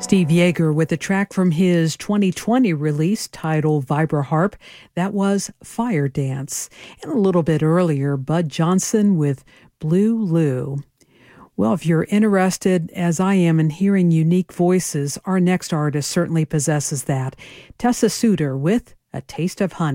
Steve Yeager with a track from his 2020 release titled Vibra-Harp. That was Fire Dance. And a little bit earlier, Bud Johnson with Blue Lou. Well, if you're interested, as I am, in hearing unique voices, our next artist certainly possesses that. Tessa Suter with A Taste of Honey.